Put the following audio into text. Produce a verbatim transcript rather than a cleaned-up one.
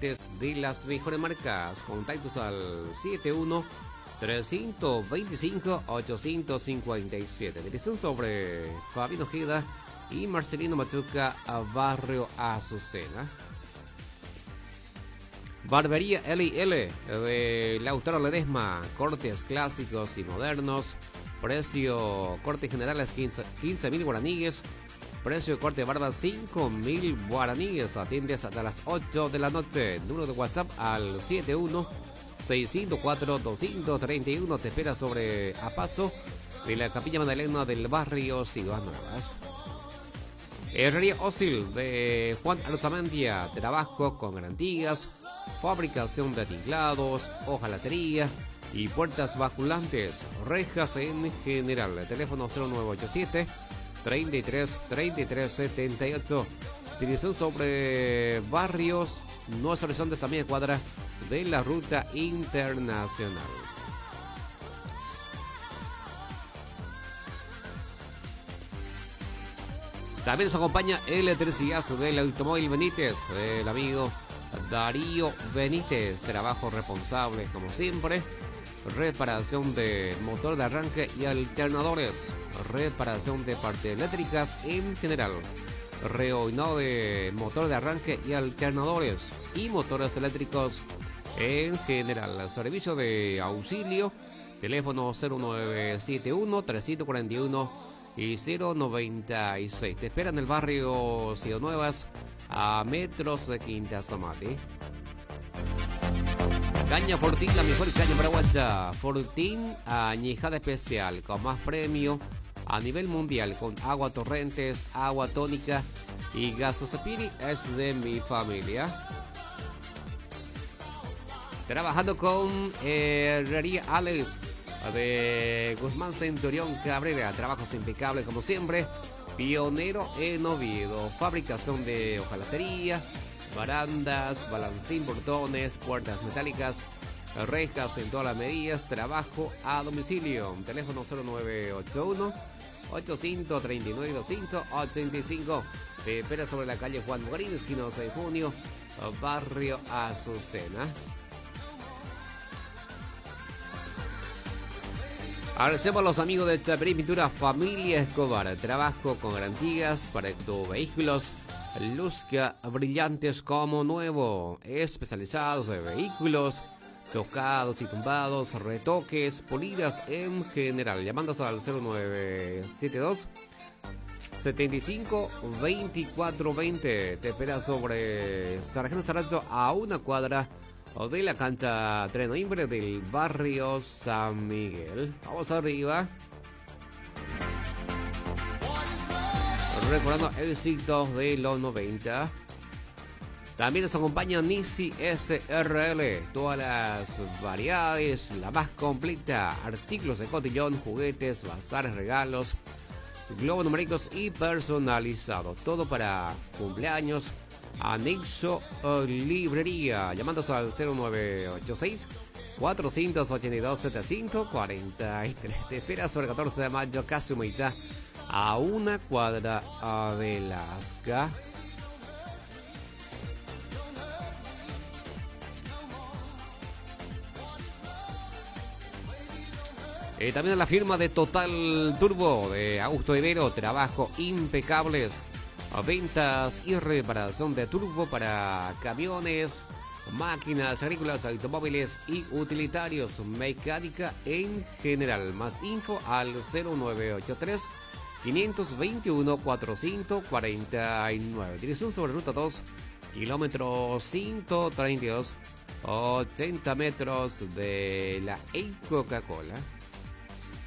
juguetes de las mejores marcas. Contactos al siete uno, tres dos cinco, ocho cinco siete. Dirección sobre Fabián Ojeda y Marcelino Machuca, a Barrio Azucena. Barbería L y L de Lautaro Ledesma, cortes clásicos y modernos. Precio corte general es quince mil guaraníes. Precio de corte de barba cinco mil guaraníes. Atiendes hasta las ocho de la noche. Número de WhatsApp al siete uno, seis cinco cuatro, dos tres uno. Te espera sobre a paso de la Capilla Magdalena del barrio Ciudad Nuevas. Herrería Ósil de Juan Alzamendia. Trabajo con garantías, fabricación de tinklados, hojalatería y puertas basculantes, rejas en general. El teléfono cero nueve ocho siete, treinta y tres, treinta y tres setenta y ocho. Dirección sobre Barrios Nuestro Horizonte, esa media cuadra de la ruta internacional. También nos acompaña Electricidad del Automóvil Benítez, del amigo Darío Benítez. Trabajo responsable como siempre. Reparación de motor de arranque y alternadores. Reparación de partes eléctricas en general. Reoinado de motor de arranque y alternadores y motores eléctricos en general. Servicio de auxilio. Teléfono cero nueve siete uno, tres cuatro uno y cero noventa y seis. Te espera en el barrio Ciudad Nuevas, a metros de Quinta Zamate. Caña Fortín, la mejor caña paraguaya. Fortín añejada especial, con más premio a nivel mundial, con agua torrentes, agua tónica y gasosapiri. Es de mi familia. Trabajando con Herrería Alex de Guzmán Centurión Cabrera. Trabajos impecables como siempre. Pionero en Oviedo. Fabricación de hojalatería, barandas, balancín, portones, puertas metálicas, rejas en todas las medidas. Trabajo a domicilio. Teléfono cero nueve ocho uno, ocho cinco tres nueve, dos cinco ocho cinco. Te espera sobre la calle Juan Mugarín, esquina doce de junio, barrio Azucena. Agradecemos a los amigos de Chaperín Pintura Familia Escobar. Trabajo con garantías para tus vehículos. Luzca brillantes como nuevo. Especializados de vehículos chocados y tumbados. Retoques, pulidas en general. Llamándonos al cero nueve siete dos, setenta y cinco, veinticuatro veinte. Te espera sobre Sargento Saracho, a una cuadra de la cancha tres de noviembre del barrio San Miguel. Vamos arriba. Recordando éxitos de los noventa. También nos acompaña Nisi S R L. Todas las variedades, la más completa. Artículos de cotillón, juguetes, bazares, regalos, globos numéricos y personalizados. Todo para cumpleaños. Anexo Librería. Llamándose al cero nueve ocho seis, cuatro ocho dos, siete cinco cuatro tres. Te espera sobre catorce de mayo, casi Humaitá, a una cuadra de Lasca. Eh, también la firma de Total Turbo de Augusto Ibero. Trabajo impecables. Ventas y reparación de turbo para camiones, máquinas agrícolas, automóviles y utilitarios. Mecánica en general. Más info al cero nueve ocho tres, cinco dos uno, cuatro cinco cuatro nueve. Dirección sobre ruta dos, kilómetro ciento treinta y dos, ochenta metros de la Coca-Cola.